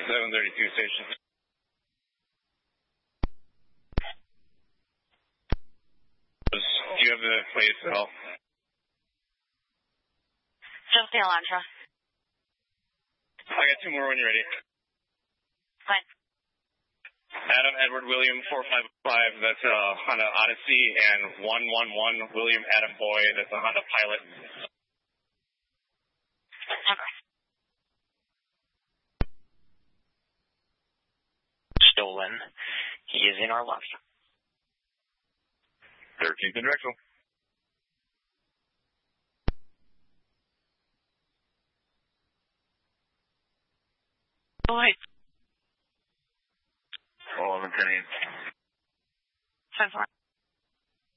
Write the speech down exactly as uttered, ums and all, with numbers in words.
seven thirty-two station. Do you have the latest at all? Just the Elantra. I got two more when you're ready. Fine. Adam Edward William four five five, that's a Honda Odyssey, and one one one William Adam Boy, that's a Honda Pilot. Okay. Stolen. He is in our left. thirteenth and directional. Boy. eleven ten eight. ten four.